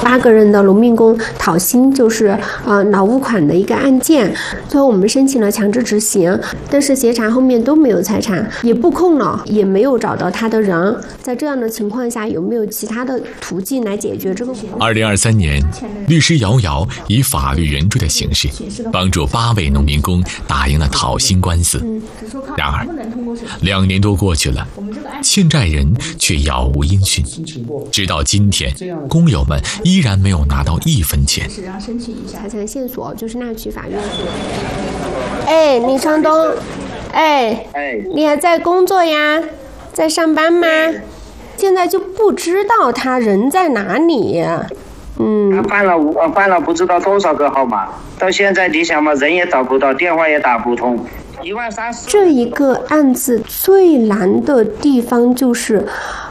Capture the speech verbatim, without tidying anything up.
八个人的农民工讨薪，就是呃劳务款的一个案件。最后我们申请了强制执行，但是协查后面都没有财产，也布控了，也没有找到他的人。在这样的情况下，有没有其他的途径来解决这个？ 二零二三年，律师姚瑶以法律援助的形式，帮助八位农民工打赢了讨薪官司。然而，两年多过去了，欠债人却杳无音讯。直到今天，工友们依然没有拿到一分钱。 财产线索就是那去法院说。哎，李昌东，哎， 哎， 你还在工作呀？在上班吗？现在就不知道他人在哪里。嗯， 他换了我换了不知道多少个号码，到现在你想嘛，人也找不到，电话也打不通。一万三十。 这一个案子最难的地方就是